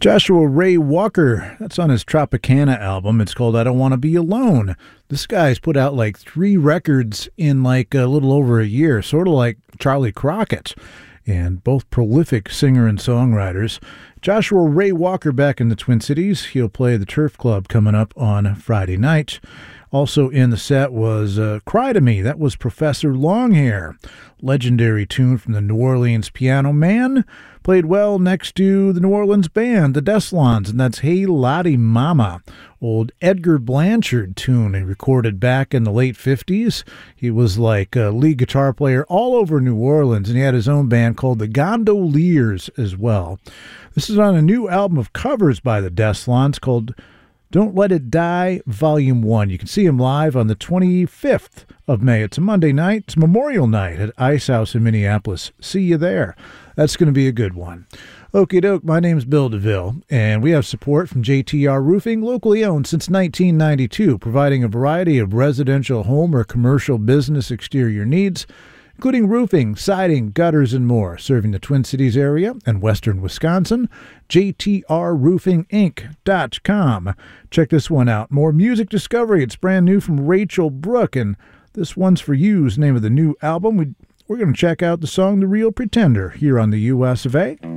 Joshua Ray Walker, that's on his Tropicana album. It's called I Don't Want to Be Alone. This guy's put out like 3 records in like a little over a year, sort of like Charlie Crockett, and both prolific singer and songwriters. Joshua Ray Walker back in the Twin Cities. He'll play the Turf Club coming up on Friday night. Also in the set was Cry to Me. That was Professor Longhair. Legendary tune from the New Orleans Piano Man. Played well next to the New Orleans band, the Deslons, and that's Hey Lottie Mama. Old Edgar Blanchard tune he recorded back in the late 50s. He was like a lead guitar player all over New Orleans, and he had his own band called the Gondoliers as well. This is on a new album of covers by the Deslons called Don't Let It Die, Volume 1. You can see him live on the 25th of May. It's a Monday night. It's Memorial Night at Ice House in Minneapolis. See you there. That's going to be a good one. Okie doke, my name's Bill DeVille, and we have support from JTR Roofing, locally owned since 1992, providing a variety of residential home or commercial business exterior needs, including roofing, siding, gutters, and more, serving the Twin Cities area and western Wisconsin. JTRRoofingInc.com. Check this one out. More music discovery. It's brand new from Rachel Brooke, and This One's For You is the name of the new album. We're going to check out the song The Real Pretender here on the US of A.